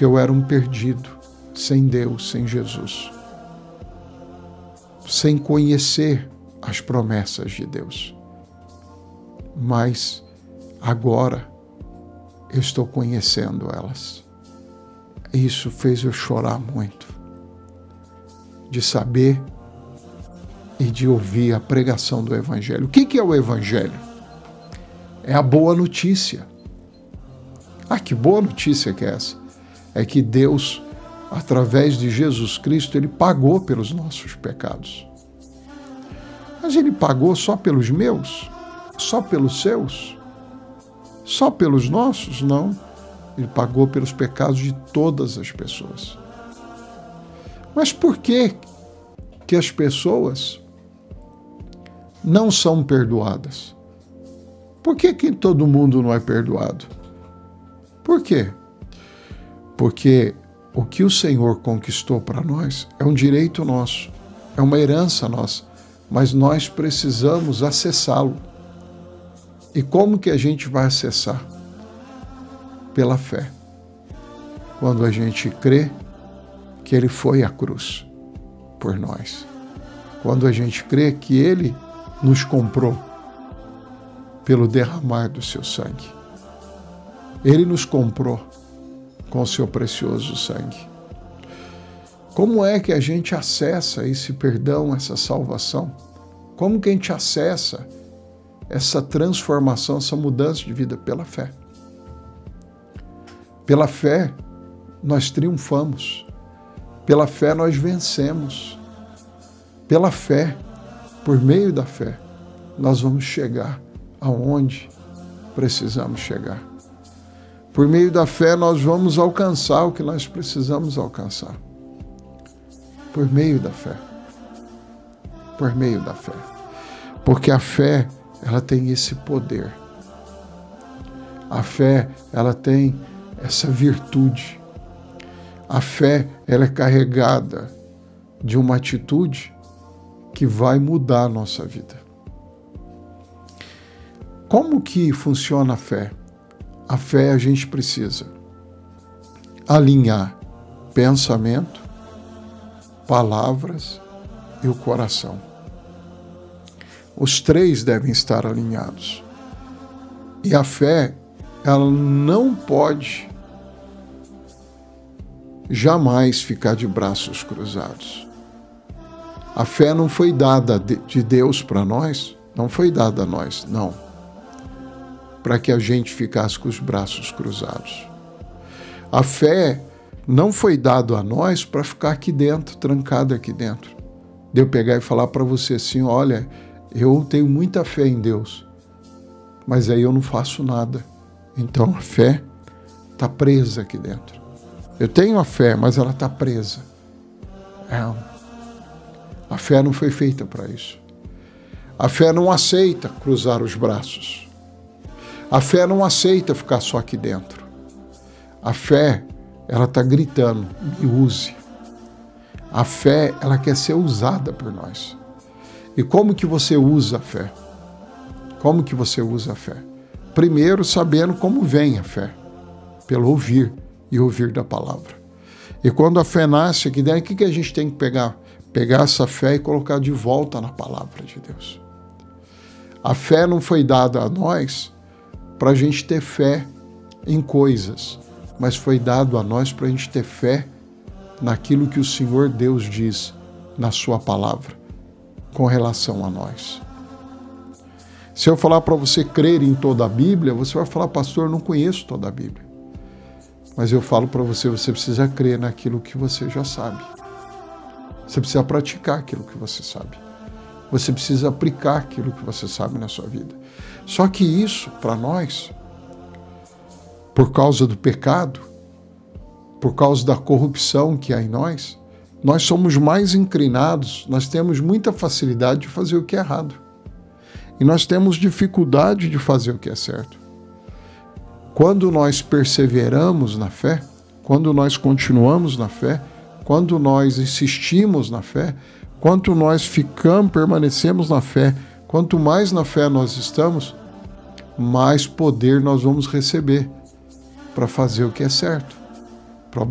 porque eu era um perdido, sem Deus, sem Jesus, sem conhecer as promessas de Deus. Mas agora eu estou conhecendo elas. Isso fez eu chorar muito, de saber e de ouvir a pregação do Evangelho. O que é o Evangelho? É a boa notícia. Ah, que boa notícia que é essa? É que Deus, através de Jesus Cristo, Ele pagou pelos nossos pecados. Mas Ele pagou só pelos meus? Só pelos seus? Só pelos nossos? Não. Ele pagou pelos pecados de todas as pessoas. Mas por que as pessoas não são perdoadas? Por que todo mundo não é perdoado? Por quê? Porque o que o Senhor conquistou para nós é um direito nosso, é uma herança nossa, mas nós precisamos acessá-lo. E como que a gente vai acessar? Pela fé. Quando a gente crê que Ele foi à cruz por nós. Quando a gente crê que Ele nos comprou pelo derramar do seu sangue. Ele nos comprou com o seu precioso sangue. Como é que a gente acessa esse perdão, essa salvação? Como que a gente acessa essa transformação, essa mudança de vida? Pela fé. Pela fé, nós triunfamos. Pela fé, nós vencemos. Pela fé, por meio da fé, nós vamos chegar aonde precisamos chegar. Por meio da fé, nós vamos alcançar o que nós precisamos alcançar. Por meio da fé. Por meio da fé. Porque a fé, ela tem esse poder. A fé, ela tem essa virtude. A fé, ela é carregada de uma atitude que vai mudar a nossa vida. Como que funciona a fé? A fé, a gente precisa alinhar pensamento, palavras e o coração. Os três devem estar alinhados. E a fé, ela não pode jamais ficar de braços cruzados. A fé não foi dada de Deus para nós, não foi dada a nós, não, para que a gente ficasse com os braços cruzados. A fé não foi dada a nós para ficar aqui dentro, trancado aqui dentro. De eu pegar e falar para você assim, olha, eu tenho muita fé em Deus, mas aí eu não faço nada. Então a fé está presa aqui dentro. Eu tenho a fé, mas ela está presa. A fé não foi feita para isso. A fé não aceita cruzar os braços. A fé não aceita ficar só aqui dentro. A fé, ela está gritando, me use. A fé, ela quer ser usada por nós. E como que você usa a fé? Como que você usa a fé? Primeiro, sabendo como vem a fé. Pelo ouvir e ouvir da palavra. E quando a fé nasce aqui dentro, o que a gente tem que pegar? Pegar essa fé e colocar de volta na palavra de Deus. A fé não foi dada a nós para a gente ter fé em coisas, mas foi dado a nós para a gente ter fé naquilo que o Senhor Deus diz na sua palavra com relação a nós. Se eu falar para você crer em toda a Bíblia, você vai falar, pastor, eu não conheço toda a Bíblia. Mas eu falo para você, você precisa crer naquilo que você já sabe. Você precisa praticar aquilo que você sabe. Você precisa aplicar aquilo que você sabe na sua vida. Só que isso, para nós, por causa do pecado, por causa da corrupção que há em nós somos mais inclinados, nós temos muita facilidade de fazer o que é errado. E nós temos dificuldade de fazer o que é certo. Quando nós perseveramos na fé, quando nós continuamos na fé, quando nós insistimos na fé, quanto nós permanecemos na fé, quanto mais na fé nós estamos, mais poder nós vamos receber para fazer o que é certo.